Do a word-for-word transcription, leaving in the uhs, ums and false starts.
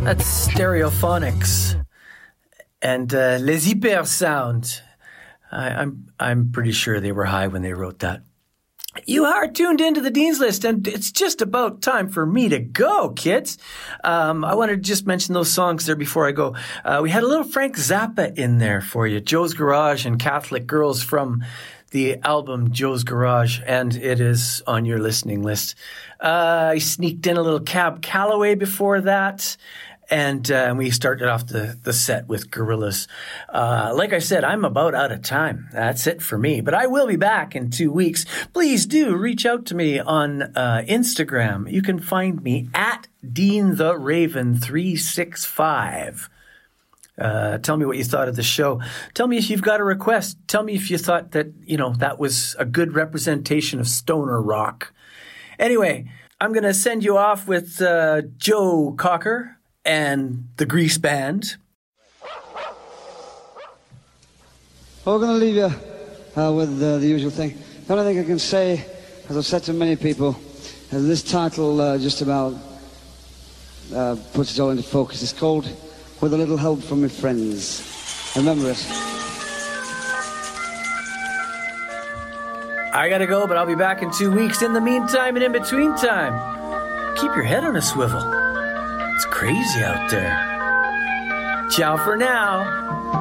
That's Stereophonics and uh, Les Hyper Sound. I, I'm I'm pretty sure they were high when they wrote that. You are tuned into the Dean's List, and it's just about time for me to go, kids. Um, I wanted to just mention those songs there before I go. Uh, we had a little Frank Zappa in there for you, Joe's Garage and Catholic Girls from the album Joe's Garage, and it is on your listening list. Uh, I sneaked in a little Cab Calloway before that. And uh, we started off the, the set with Gorillaz. Uh, like I said, I'm about out of time. That's it for me. But I will be back in two weeks. Please do reach out to me on uh, Instagram. You can find me at Dean the Raven three six five. Uh, tell me what you thought of the show. Tell me if you've got a request. Tell me if you thought that, you know, that was a good representation of stoner rock. Anyway, I'm going to send you off with uh, Joe Cocker and the Grease Band. Well, we're going to leave you uh, with uh, the usual thing. The only thing I can say, as I've said to many people, is this title uh, just about uh, puts it all into focus. It's called With a Little Help from My Friends. Remember it. I gotta go, but I'll be back in two weeks. In the meantime and in between time, keep your head on a swivel. It's crazy out there. Ciao for now.